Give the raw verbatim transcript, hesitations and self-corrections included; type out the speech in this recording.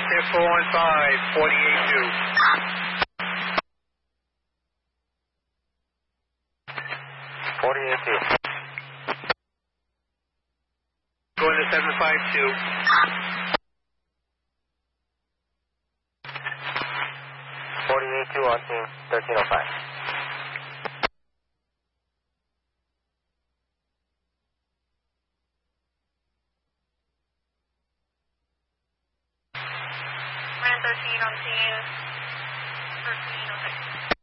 there, four one five, forty-eight two. forty-eight two. Going to seven five two. forty-eight two on team, thirteen oh five. thirteen on scene, thirteen.